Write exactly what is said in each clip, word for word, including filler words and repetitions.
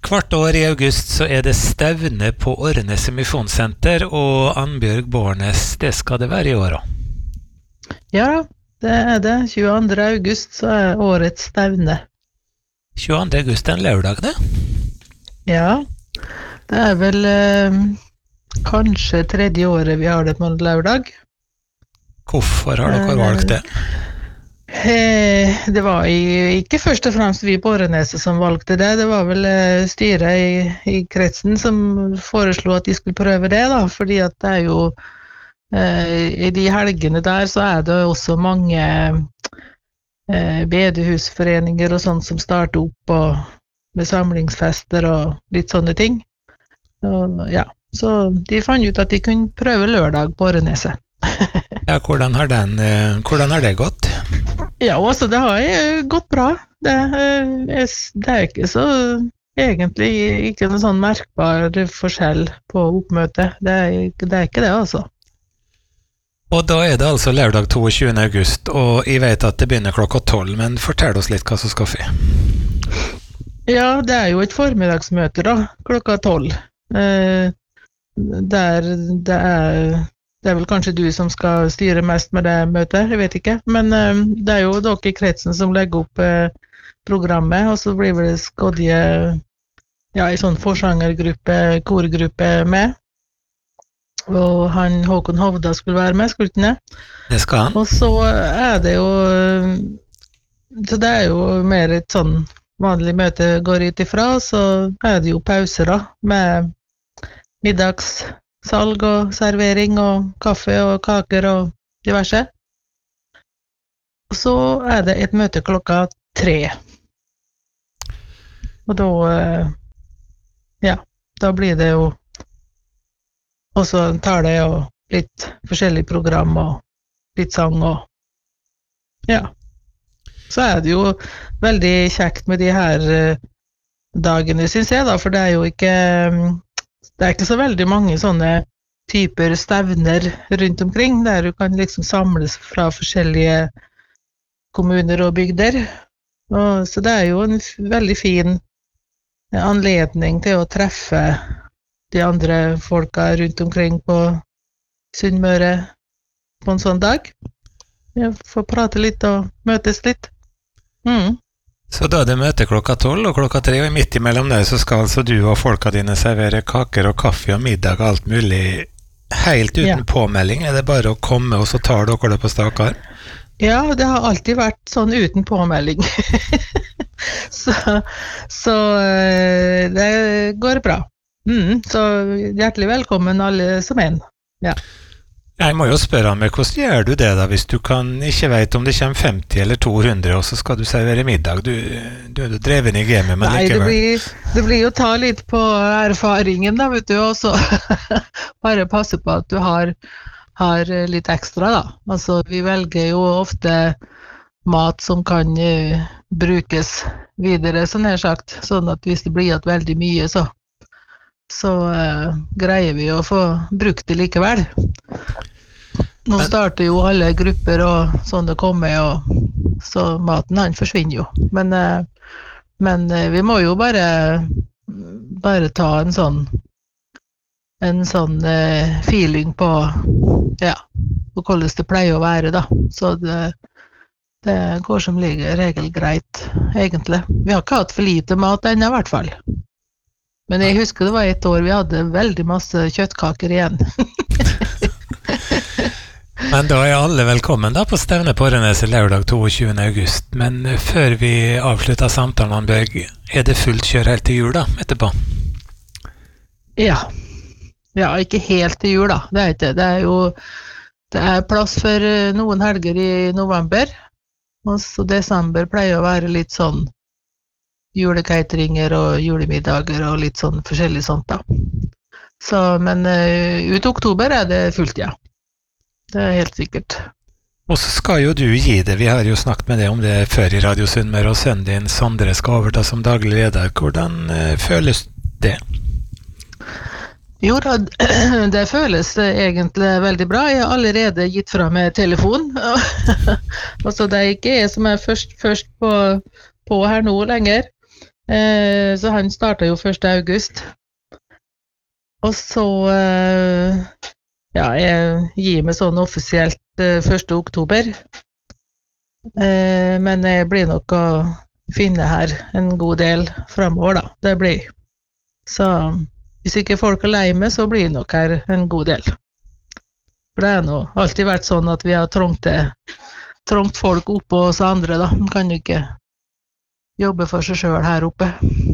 Hvert år i august så er det stevne på Åreneset Misjonssenter, og Annbjørg Bårnes, det skal det være i år også. Ja, det er det. tjueandre august så er årets stevne. tjueandre august er en lørdag, det? Ja, det er vel eh, kanskje tredje året vi har det på en lørdag. Hvorfor har dere valgt det? Eh, det var i, ikke først og fremst vi på Åreneset som valgte det, det var vel eh, styret i, i kretsen som foreslo at de skulle prøve det, da, fordi at det er jo eh, i de helgene der så er det også mange eh, bedehusforeninger og sånt som starter opp og, med samlingsfester og litt sånne ting. Og, ja, så de fant ut at de kunne prøve lørdag på Åreneset. Ja, hvordan har, den, eh, hvordan har det gått? Ja, også det har eh, gått bra. Det, eh, er- det er ikke så, egentlig ikke noen sånn merkbar forskjell på oppmøtet. Det er, ikke- det er ikke det, altså. Og da er det altså lørdag tjueåtte august, og jeg vet at det begynner klokka tolv, men fortell oss litt hva som skal skje. Ja, det er jo et formiddagsmøte da, klokka tolv. Eh, der det er, det er vel kanskje du som skal styre mest med det møtet, jeg vet ikke. Men eh, det er jo dere i kretsen som legger opp eh, programmet, og så blir det skodje, ja, i sånn forsangergruppe, korgruppe med. Og han Håkon Hovda skulle være med, skulle ikke det? Det skal han. Og så er det jo så det er jo mer et sånn vanlig møte går ut ifra, så er det jo pauser da, med middagssalg og servering og kaffe og kaker og diverse. Og så er det et møte klokka tre. Og da, eh, ja, da blir det jo også en tale og litt forskjellig program og litt sang og ja. Så er det jo veldig kjekt med de her eh, dagene, synes jeg da, for det er jo ikke mm, det er ikke så veldig mange sånne typer stevner rundt omkring, der du kan liksom samles fra forskjellige kommuner og bygder. Og, så det er jo en f- veldig fin eh, anledning til å treffe de andre folka rundt omkring på Sunnmøre på en sånn dag. Jeg får prate litt og møtes litt. Mm. Så da er det møte klokka tolv og klokka tre, og midt imellom det så skal altså du og folka dine servere kaker og kaffe og middag og alt mulig helt uten Ja. påmelding. Er det bare å komme, og så tar dere det på stak arm? Ja, det har alltid vært sånn uten påmelding. så så eh, det går bra. Mm, så hjertelig velkommen alle som en. Ja. Jeg må jo spørre meg, hvordan gjør du det da, hvis du kan ikke vet om det kommer femti eller to hundre, og så skal du servere middag? Du, du er jo dreven i gamet, men Nei, det likevel. blir, det blir jo ta litt på erfaringen da, vet du, og så bare passe på at du har, har litt ekstra da. Altså, vi velger jo ofte mat som kan eh, brukes videre, sånn her sagt, sånn at hvis det blir at veldig mye, så, så eh, greier vi å få brukt det likevel. Nå Men- starter jo alle grupper og sånn det kommer, og så maten han forsvinner jo. Men, eh, men eh, vi må jo bare, bare ta en sånn, en sånn eh, feeling på, ja, på hvordan det pleier å være da. Så det, det går som ligger regel greit, egentlig. Vi har ikke hatt for lite mat ennå, i hvert fall. Men jeg husker det var et år vi hadde veldig masse kjøttkaker igjen. Men da er alle velkommen da på stevne på Åreneset lørdag tjueåtte august. Men eh, før vi avslutter samtalen, Annbjørg, er det fullt kjør helt til jul da, etterpå? Ja. Ja, ikke helt til jul da, det er ikke. Det er jo, det er plass for eh, noen helger i november, og så desember pleier å være litt sånn julekeiteringer og julemiddager og litt sånn forskjellig sånt da. Så, men eh, ut i oktober er det fullt, ja. Det er helt sikkert. Og så skal jo du gi det, vi har jo snakket med deg om det før i Radio Sunnmøre, og sønnen din Sondre skal overta som daglig leder. Hvordan eh, føles det? Jo da, det føles eh, egentlig veldig bra. Jeg har allerede gitt fra meg telefon. Og så det er ikke jeg som er først, først på, på her nå lenger. Eh, så han startet jo første august. Og så, eh, ja, jeg gir meg sånn offisielt eh, første oktober. Eh, men jeg blir nok å finne her en god del fremover, da. Det blir. Så hvis ikke folk er lei meg, så blir det nok her en god del. For det har nå alltid vært sånn at vi har trångt, trångt folk oppe hos andre, da. Man kan jo ikke jobbe for seg selv her oppe.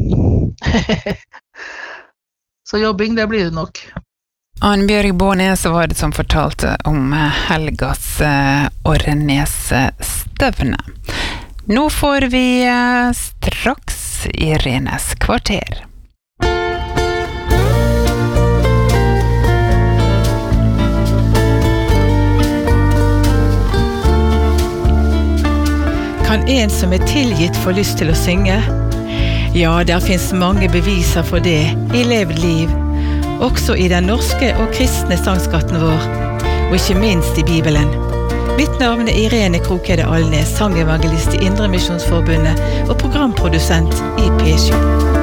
Så jobbing, det blir det nok. Annbjørg Bånes var det som fortalte om helgas uh, Orrenes-stevne. Nå får vi uh, straks Irenes kvarter. Kan en som er tilgitt få lyst til å synge? Ja, der finnes mange beviser for det i levd liv, også i den norske og kristne sangskatten vår, og ikke minst i Bibelen. Mitt navn er Irene Krokhede Alnes, sangevangelist i Indre Misjonsforbundet og programprodusent i P sju.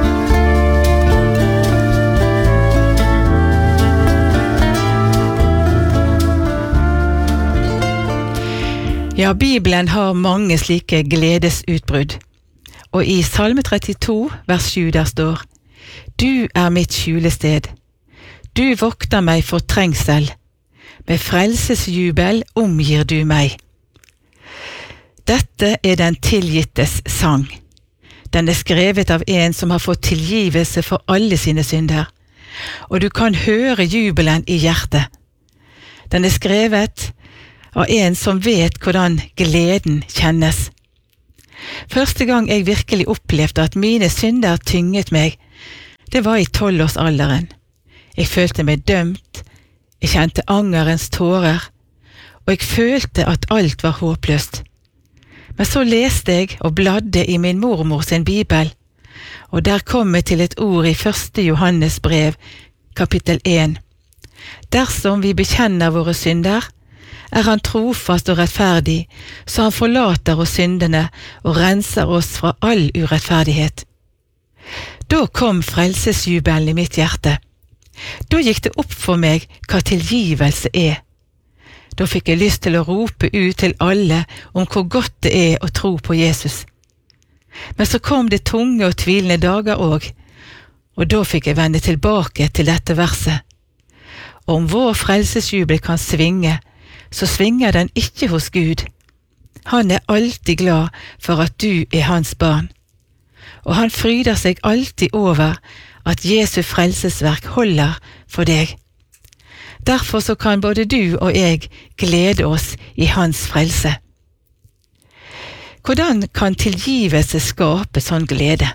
Ja, Bibelen har mange slike gledesutbrudd. Og i Salme trettito, vers sju, der står: Du er mitt skjulested. Du vokter meg for trengsel. Med frelsesjubel omgir du meg. Dette er den tilgittes sang. Den er skrevet av en som har fått tilgivelse for alle sine synder. Og du kan høre jubelen i hjertet. Den er skrevet av en som vet hvordan gleden kjennes. Første gang jeg virkelig opplevde at mine synder tynget meg, det var i tolvårsalderen. Jeg følte meg dømt, jeg kjente angerens tårer, og jeg følte at alt var håpløst. Men så leste jeg og bladde i min mormor sin bibel, og der kom jeg til et ord i første Johannes brev, kapittel én. Dersom vi bekjenner våre synder, er han trofast og rettferdig, så han forlater oss syndene og renser oss fra all urettferdighet. Da kom frelsesjubelen i mitt hjerte. Da gikk det opp for meg hva tilgivelse er. Da fikk jeg lyst til å rope ut til alle om hvor godt det er å tro på Jesus. Men så kom det tunge og tvilende dager også, og da fikk jeg vende tilbake til dette verset. Om vår frelsesjubel kan svinge, så svinger den ikke hos Gud. Han er alltid glad for at du er hans barn. Og han fryder seg alltid over at Jesu frelsesverk holder for deg. Derfor så kan både du og jeg glede oss i hans frelse. Hvordan kan tilgivelse skape sånn glede?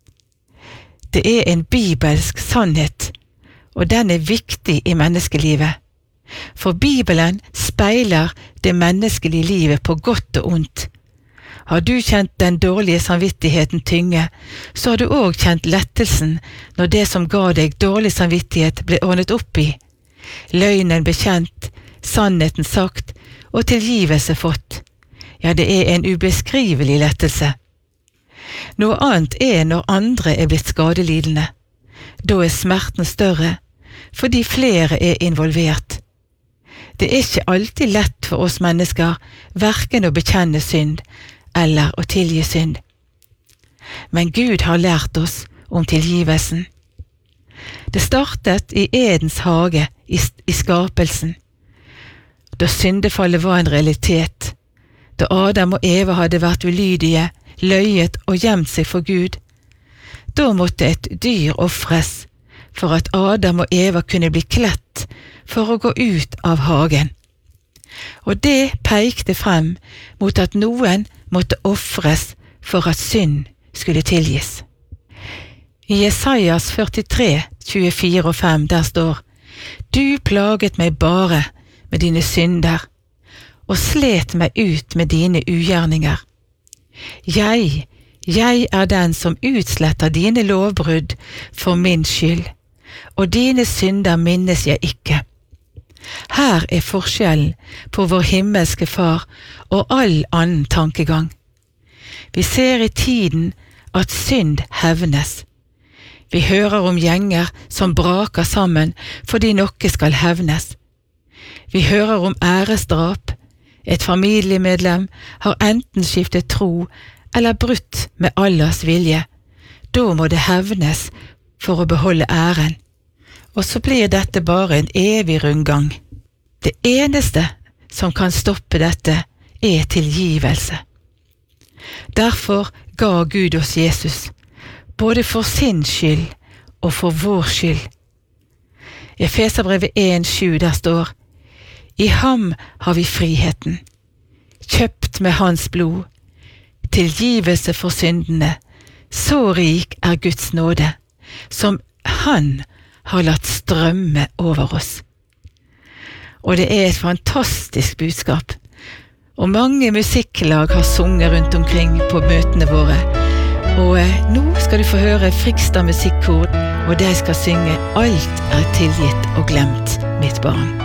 Det er en bibelsk sannhet, og den er viktig i menneskelivet. For Bibelen speiler det menneskelige livet på godt og ondt. Har du kjent den dårlige samvittigheten tynge, så har du også kjent lettelsen når det som ga deg dårlig samvittighet ble ordnet opp i. Løgnen bekjent, sannheten sagt og tilgivelse fått. Ja, det er en ubeskrivelig lettelse. Noe annet er når andre er blitt skadelidende. Da er smerten større, fordi flere er involvert. Det er ikke alltid lett for oss mennesker, hverken å bekjenne synd eller å tilgi synd. Men Gud har lært oss om tilgivelsen. Det startet i Edens hage, i, i skapelsen. Da syndefallet var en realitet, da Adam og Eva hadde vært ulydige, løyet og gjemt seg for Gud, da måtte et dyr offres for at Adam og Eva kunne bli kledt for å gå ut av hagen. Og det pekte frem mot at noen måtte offres for at synd skulle tilgis. I Jesajas førtitre, tjuefire og fem, der står: Du plaget meg bare med dine synder, og slet meg ut med dine ugjerninger. Jeg, jeg er den som utsletter dine lovbrudd for min skyld, og dine synder minnes jeg ikke. Her er forskjellen på vår himmelske far og all annen tankegang. Vi ser i tiden at synd hevnes. Vi hører om gjenger som braker sammen fordi noe skal hevnes. Vi hører om æresdrap. Et familiemedlem har enten skiftet tro eller brutt med Allahs vilje. Da må det hevnes for å beholde æren. Og så blir dette bare en evig rundgang. Det eneste som kan stoppe dette er tilgivelse. Derfor ga Gud oss Jesus, både for sin skyld og for vår skyld. I Efeserbrevet en sju der står: I ham har vi friheten, kjøpt med hans blod, tilgivelse for syndene, så rik er Guds nåde, som han har latt strømme over oss. Og det er et fantastisk budskap, og mange musikklag har sunget rundt omkring på møtene våre. Og nå skal du få høre Frikstad musikkor, og de skal synge Alt er tilgitt og glemt, mitt barn.